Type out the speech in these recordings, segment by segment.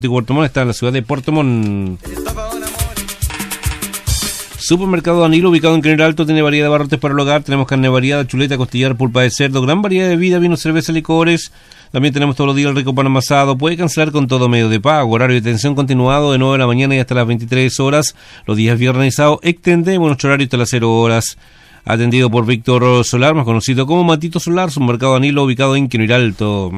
de Puerto Montt está en la ciudad de Puerto Montt. Supermercado Danilo, ubicado en Canel Alto, tiene variedad de abarrotes para el hogar. Tenemos carne variada, chuleta, costillar, pulpa de cerdo, gran variedad de bebida, vino, cerveza, licores. También tenemos todos los días el rico pan amasado. Puede cancelar con todo medio de pago. Horario de atención continuado de 9 de la mañana y hasta las 23 horas. Los días viernes y sábado extendemos nuestro horario hasta las 0 horas. Atendido por Víctor Solar, más conocido como Matito Solar, Supermercado Danilo, ubicado en Canel Alto.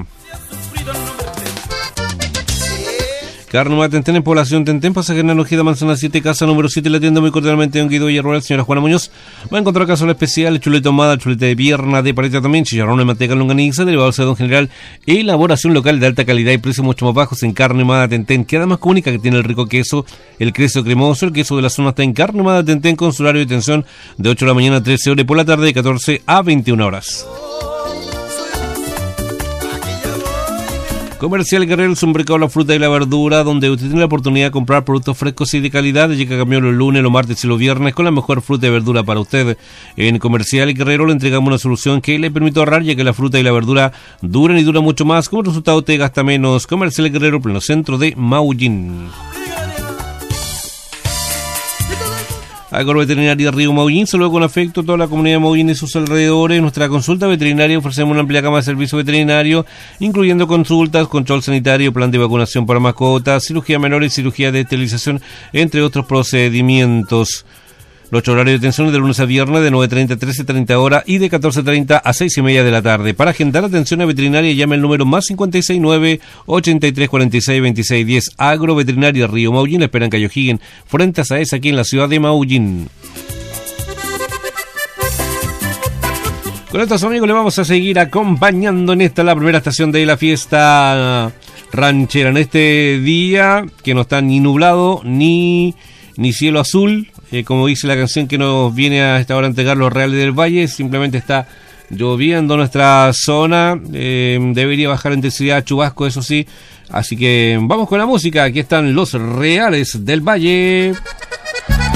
Carne Humada Tentén en Población Tentén, Pasaje Ojeda, Manzana 7, casa número 7, le atiendo muy cordialmente en Guido Villarroel, señora Juana Muñoz. Va a encontrar casos especiales, chuleta ahumada, chuleta de pierna, de paleta también, chicharrón de manteca longaniza, derivados de don general, elaboración local de alta calidad y precios mucho más bajos en Carne Humada Tentén, que además comunica que tiene el rico queso, el queso cremoso, el queso de la zona está en Carne Humada Tentén con su horario de atención de 8 de la mañana a 13 horas y por la tarde de 14 a 21 horas. Comercial Guerrero, Supermercado La Fruta y la Verdura, donde usted tiene la oportunidad de comprar productos frescos y de calidad. Llega camión los lunes, los martes y los viernes con la mejor fruta y verdura para usted. En Comercial Guerrero le entregamos una solución que le permite ahorrar, ya que la fruta y la verdura duran y duran mucho más. Como resultado te gasta menos. Comercial Guerrero, pleno centro de Maullín. Agroveterinaria Río Maullín, saludo con afecto a toda la comunidad de Maullín y sus alrededores. En nuestra consulta veterinaria ofrecemos una amplia gama de servicio veterinario, incluyendo consultas, control sanitario, plan de vacunación para mascotas, cirugía menor y cirugía de esterilización, entre otros procedimientos. Los horarios de atención de lunes a viernes de 9:30 a 13:30 horas y de 14:30 a 6:30 de la tarde. Para agendar atención a veterinaria llame el número más 569 83 46 26 10. Agroveterinaria Río Maullín, la esperan Cayo Higgin, frente a Saez, aquí en la ciudad de Maullín. Con estos amigos le vamos a seguir acompañando en esta, la primera estación de la fiesta ranchera. En este día que no está ni nublado ni cielo azul, como dice la canción que nos viene a esta hora a entregar los Reales del Valle, simplemente está lloviendo nuestra zona, debería bajar la intensidad, chubasco, eso sí, así que vamos con la música. Aquí están los Reales del Valle.